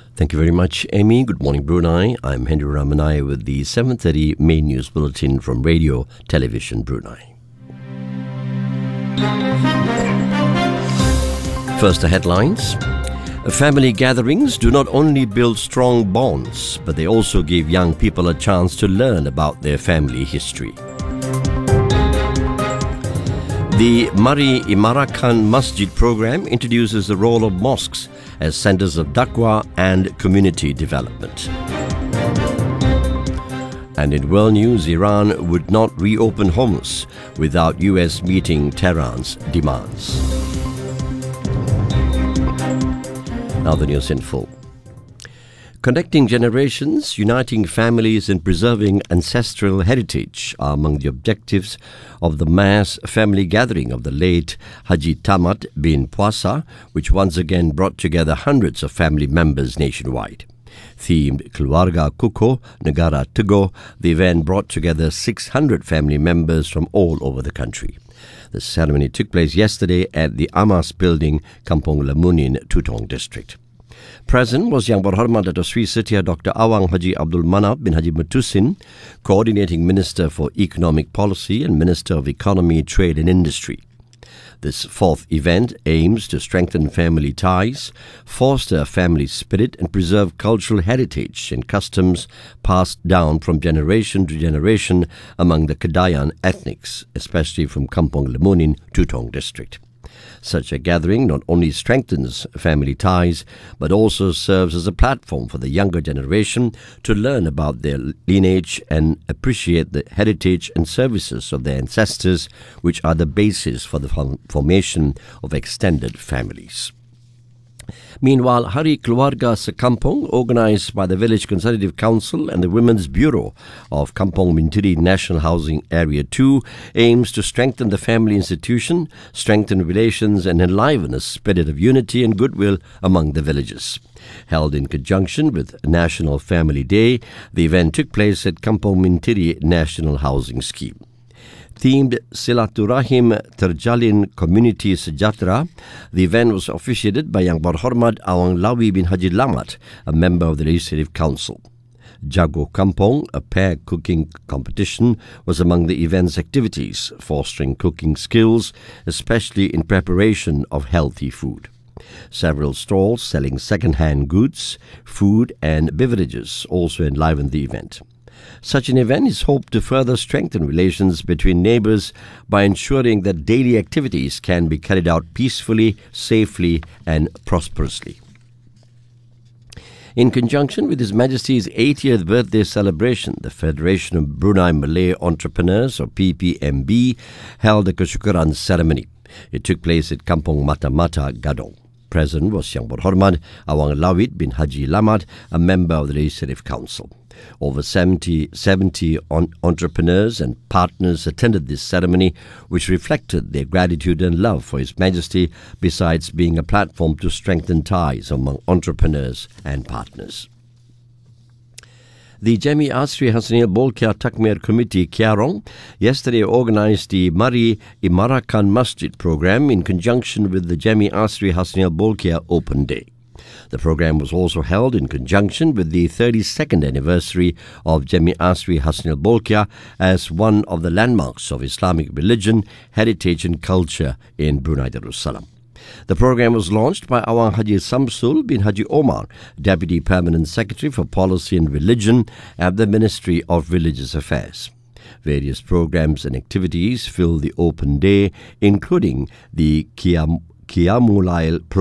Thank you very much, Amy. Good morning, Brunei. I'm Henry Ramanai with the 7:30 main news bulletin from Radio Television Brunei. First, the headlines. Family gatherings do not only build strong bonds, but they also give young people a chance to learn about their family history. The Mari Imarakan Masjid program introduces the role of mosques as centers of da'wah and community development. And in world news, Iran would not reopen Hormuz without US meeting Tehran's demands. Now the news in full. Connecting generations, uniting families and preserving ancestral heritage are among the objectives of the mass family gathering of the late Haji Tamat bin Puasa, which once again brought together hundreds of family members nationwide. Themed Keluarga Kukuh Negara Teguh, the event brought together 600 family members from all over the country. The ceremony took place yesterday at the Amas building, Kampung Lamunin, Tutong district. Present was Yang Berhormat Dato' Sri Setia Dr. Awang Haji Abdul Manap bin Haji Mutusin, Coordinating Minister for Economic Policy and Minister of Economy, Trade and Industry. This fourth event aims to strengthen family ties, foster family spirit and preserve cultural heritage and customs passed down from generation to generation among the Kedayan ethnics, especially from Kampung Lamunin, Tutong district. Such a gathering not only strengthens family ties, but also serves as a platform for the younger generation to learn about their lineage and appreciate the heritage and services of their ancestors, which are the basis for the formation of extended families. Meanwhile, Hari Keluarga Sekampung, organized by the Village Consultative Council and the Women's Bureau of Kampung Mintiri National Housing Area 2, aims to strengthen the family institution, strengthen relations and enliven a spirit of unity and goodwill among the villages. Held in conjunction with National Family Day, the event took place at Kampung Mintiri National Housing Scheme. Themed Silaturahim Terjalin Community Sejahtera, the event was officiated by Yang Berhormat Awang Lawi bin Haji Lamat, a member of the Legislative Council. Jago Kampung, a pair cooking competition, was among the event's activities, fostering cooking skills, especially in preparation of healthy food. Several stalls selling second-hand goods, food and beverages also enlivened the event. Such an event is hoped to further strengthen relations between neighbors by ensuring that daily activities can be carried out peacefully, safely and prosperously. In conjunction with His Majesty's 80th birthday celebration, the Federation of Brunei Malay Entrepreneurs, or PPMB, held a kesyukuran ceremony. It took place at Kampung Mata Mata, Gadong. Present was Yang Berhormat Awang Lawit bin Haji Lamat, a member of the Legislative Council. Over 70 entrepreneurs and partners attended this ceremony, which reflected their gratitude and love for His Majesty, besides being a platform to strengthen ties among entrepreneurs and partners. The Jami Asri Hassanil Bolkiah Takmir Committee, Kiarong, yesterday organized the Mari Imarakan Masjid program in conjunction with the Jami Asri Hassanil Bolkiah Open Day. The program was also held in conjunction with the 32nd anniversary of Jami Asri Hassanil Bolkiah as one of the landmarks of Islamic religion, heritage and culture in Brunei Darussalam. The program was launched by Awang Haji Samsul bin Haji Omar, Deputy Permanent Secretary for Policy and Religion at the Ministry of Religious Affairs. Various programs and activities fill the open day, including the Qiyamul Layl program.